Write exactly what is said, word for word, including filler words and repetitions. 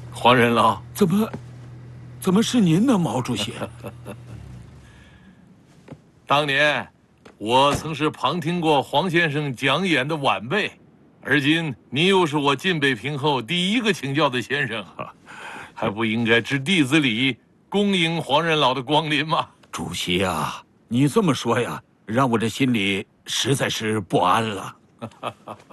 黄仁老， 怎么，怎么是您呢，毛主席？ 当年我曾是旁听过黄先生讲演的晚辈，而今您又是我进北平后第一个请教的先生，还不应该知弟子礼，恭迎黄仁老的光临吗？ 主席啊，你这么说呀，让我这心里实在是不安了。